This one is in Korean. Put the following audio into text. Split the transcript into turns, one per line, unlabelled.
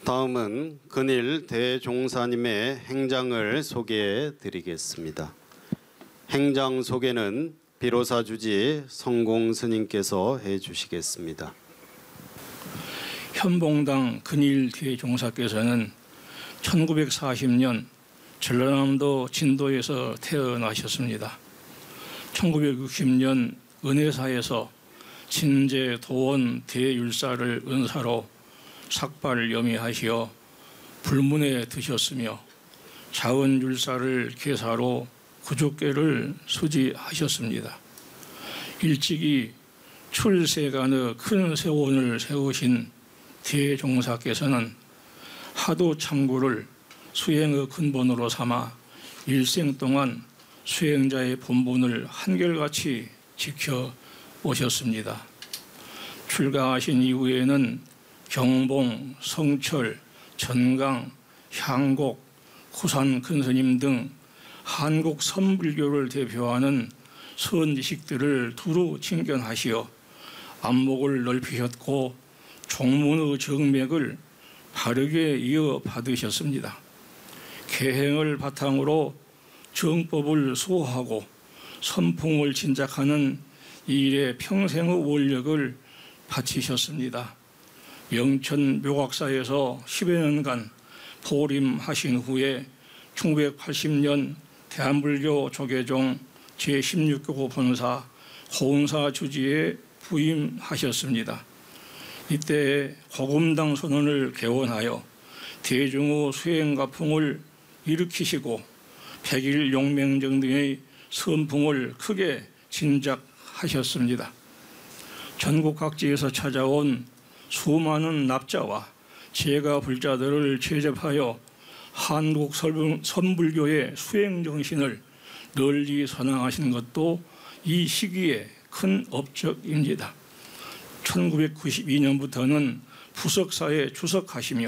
다음은 근일 대종사님의 행장을 소개해 드리겠습니다. 행장 소개는 비로사 주지 성공 스님께서 해 주시겠습니다.
현봉당 근일 대종사께서는 1940년 전라남도 진도에서 태어나셨습니다. 1960년 은혜사에서 진제 도원 대율사를 은사로 삭발 염의하시어 불문에 드셨으며 자원율사를 계사로 구족계를 수지하셨습니다. 일찍이 출세간의 큰 세원을 세우신 대종사께서는 하도 참구를 수행의 근본으로 삼아 일생 동안 수행자의 본분을 한결같이 지켜오셨습니다. 출가하신 이후에는 경봉, 성철, 전강, 향곡, 후산 큰스님 등 한국 선불교를 대표하는 선지식들을 두루 칭견하시어 안목을 넓히셨고 종문의 정맥을 바르게 이어받으셨습니다. 계행을 바탕으로 정법을 수호하고 선풍을 진작하는 이 일에 평생의 원력을 바치셨습니다. 영천 묘각사에서 10여 년간 보림하신 후에 1980년 대한불교 조계종 제16교 본사 고운사 주지에 부임하셨습니다. 이때 고금당 선언을 개원하여 대중의 수행가풍을 일으키시고 백일 용맹정 등의 선풍을 크게 진작하셨습니다. 전국 각지에서 찾아온 수많은 납자와 제가 불자들을 제접하여 한국 선불교의 수행정신을 널리 선양하신 것도 이 시기에 큰 업적입니다. 1992년부터는 부석사에 주석하시며